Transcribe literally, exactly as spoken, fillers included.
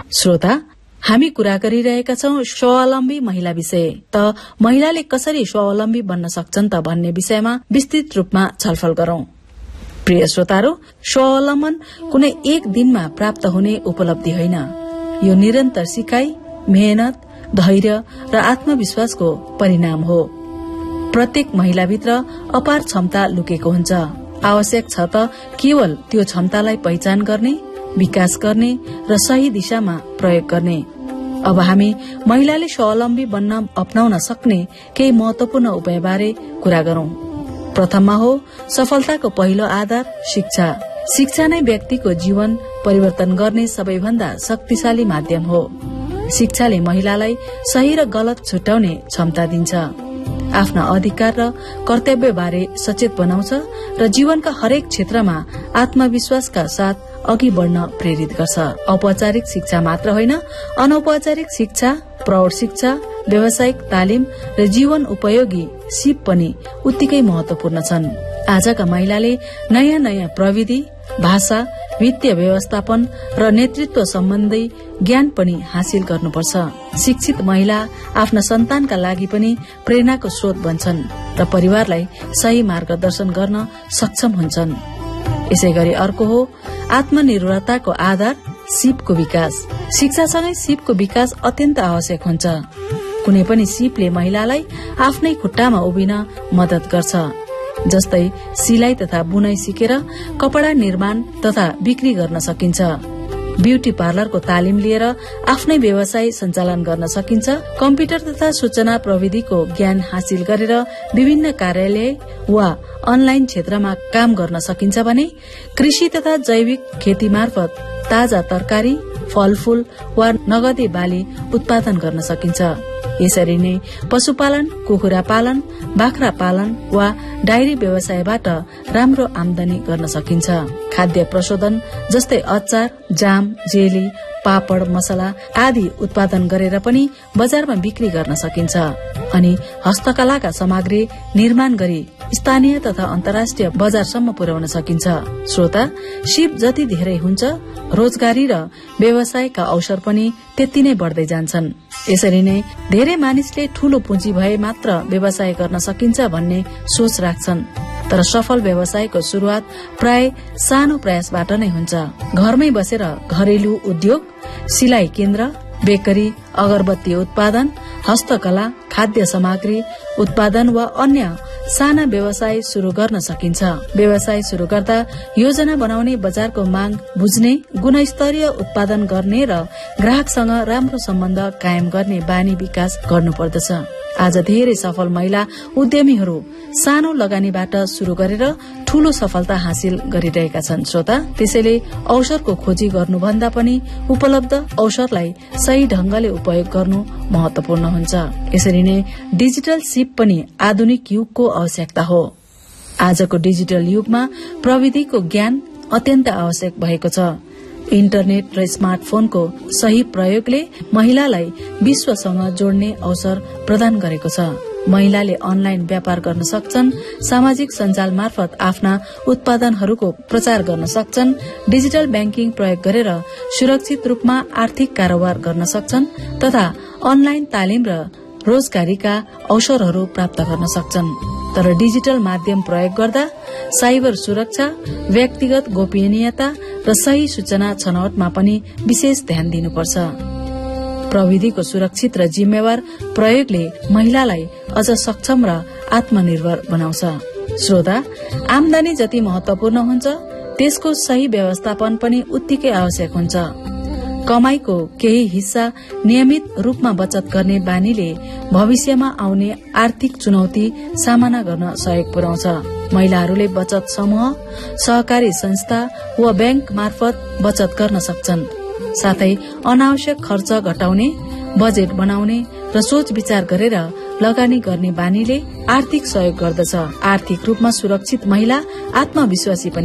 श्रोता, हामी कुरा गरिरहेका छौं स्वावलम्बी महिला विषय। त महिलाले कसरी स्वावलम्बी बन्न सक्छन् त भन्ने विषयमा विस्तृत रूपमा छलफल गरौं। प्रिय श्रोताहरू, स्वावलम्बन कुनै एक दिनमा प्राप्त हुने उपलब्धि होइन। यो निरन्तर सिकाइ, मेहनत, धैर्य र आत्मविश्वासको परिणाम हो। प्रत्येक महिलाभित्र अपार क्षमता लुकेको हुन्छ। आवश्यक छ त केवल त्यो क्षमतालाई पहिचान गर्ने, विकास गर्ने र सही दिशामा प्रयोग गर्ने। अब हामी महिलाले स्वावलम्बी बन्न अपनाउन सक्ने केही महत्वपूर्ण उपायबारे कुरा गरौं। प्रथममा हो सफलताको पहिलो आधार शिक्षा। शिक्षा नै व्यक्तिको जीवन परिवर्तन गर्ने सबैभन्दा शक्तिशाली माध्यम हो। शिक्षाले महिलालाई सही र गलत छुट्याउने क्षमता दिन्छ, आफ्ना अधिकार र कर्तव्यबारे सचेत बनाउँछ र जीवनका हरेक क्षेत्रमा आत्मविश्वासका साथ अघि बढ़न प्रेरित गर्छ। औपचारिक शिक्षा मात्र होइन, अनौपचारिक शिक्षा, प्रौढ शिक्षा, व्यावसायिक तालिम र जीवन उपयोगी सिप पनि उत्तिकै महत्वपूर्ण छन्। आजका महिलाले नयाँ नयाँ प्रविधि, भाषा, वित्तीय व्यवस्थापन र नेतृत्व सम्बन्धी ज्ञान पनि हासिल गर्नुपर्छ। शिक्षित महिला आफ्ना सन्तानका लागि पनि प्रेरणाको स्रोत बन्छन् र परिवारलाई सही मार्गदर्शन गर्न सक्षम हुन्छन्। यसैगरी अर्को हो आत्मनिर्भरताको आधार सिपको विकास। शिक्षासँगै सिपको विकास अत्यन्त आवश्यक हुन्छ। कुनै पनि सिपले महिलालाई आफ्नै खुट्टामा उभिन मदत गर्छ। जस्तै सिलाई तथा बुनाई सिकेर कपड़ा निर्माण तथा बिक्री गर्न सकिन्छ। ब्यूटी पार्लरको तालिम लिएर आफ्नै व्यवसाय सञ्चालन गर्न सकिन्छ। कम्प्युटर तथा सूचना प्रविधिको ज्ञान हासिल गरेर विभिन्न कार्यालय वा अनलाइन क्षेत्रमा काम गर्न सकिन्छ भने कृषि तथा जैविक खेती मार्फत ताजा तरकारी, फलफूल वा नगदे बाली उत्पादन गर्न सकिन्छ। यसरी नै पशुपालन, कुखुरा पालन, बाख्रा पालन वा डायरी व्यवसायबाट राम्रो आमदानी गर्न सकिन्छ। खाद्य प्रशोधन जस्तै अचार, जाम, जेली, पापड, मसला आदि उत्पादन गरेर पनि बजारमा बिक्री गर्न सकिन्छ। अनि हस्तकलाका सामग्री निर्माण गरी स्थानीय तथा अन्तर्राष्ट्रिय बजारसम्म पुर्याउन सकिन्छ। श्रोता, सिप जति धेरै हुन्छ, रोजगारी र व्यवसायका अवसर पनि त्यति नै बढ्दै जान्छन्। यसरी नै धेरै मानिसले ठूलो पुँजी भए मात्र व्यवसाय गर्न सकिन्छ भन्ने सोच राख्छन्। तर सफल व्यवसायको शुरूआत प्राय सानो प्रयासबाट नै हुन्छ। घरमै बसेर घरेलु उद्योग, सिलाई केन्द्र, बेकरी, अगरबत्ती उत्पादन, हस्तकला, खाद्य सामग्री उत्पादन वा अन्य साना व्यवसाय शुरू गर्न सकिन्छ। व्यवसाय शुरू गर्दा योजना बनाउने, बजारको माग बुझ्ने, गुणस्तरीय उत्पादन गर्ने र ग्राहकसँग राम्रो सम्बन्ध कायम गर्ने बानी विकास गर्नुपर्दछ। आज धेरै सफल महिला उद्यमीहरू सानो लगानीबाट शुरू गरेर ठूलो सफलता हासिल गरिरहेका छन्। श्रोता, त्यसैले अवसरको खोजी गर्नुभन्दा पनि उपलब्ध अवसरलाई सही ढंगले उपयोग गर्नु महत्वपूर्ण हुन्छ। यसरी नै डिजिटल सिप पनि आधुनिक युगको आवश्यकता हो। आजको डिजिटल युगमा प्रविधिको ज्ञान अत्यन्त आवश्यक भएको छ। इन्टरनेट र स्मार्टफोनको सही प्रयोगले महिलालाई विश्वसँग जोड्ने अवसर प्रदान गरेको छ। महिलाले अनलाइन व्यापार गर्न सक्छन्, सामाजिक सञ्जाल मार्फत आफ्ना उत्पादनहरूको प्रचार गर्न सक्छन्, डिजिटल ब्याङ्किङ प्रयोग गरेर सुरक्षित रूपमा आर्थिक कारोबार गर्न सक्छन् तथा अनलाइन तालिम र रोजगारीका अवसरहरू प्राप्त गर्न सक्छन्। तर डिजिटल माध्यम प्रयोग गर्दा साइबर सुरक्षा, व्यक्तिगत गोपनीयता र सही सूचना छनौटमा पनि विशेष ध्यान दिनुपर्छ। प्रविधिको सुरक्षित र जिम्मेवार प्रयोगले महिलालाई अझ सक्षम र आत्मनिर्भर बनाउँछ। श्रोता, आमदानी जति महत्वपूर्ण हुन्छ, त्यसको सही व्यवस्थापन पनि उत्तिकै आवश्यक हुन्छ। कमाईको केही हिस्सा नियमित रूपमा बचत गर्ने बानीले भविष्यमा आउने आर्थिक चुनौती सामना गर्न सहयोग पुर्याउँछ। महिलाहरूले बचत समूह, सहकारी संस्था वा ब्याङ्क मार्फत बचत गर्न सक्छन्। साथै अनावश्यक खर्च घटाउने, बजेट बनाउने र सोच विचार गरेर लगानी गर्ने बानीले आर्थिक सहयोग गर्दछ। आर्थिक रूपमा सुरक्षित महिला आत्मविश्वासी पनि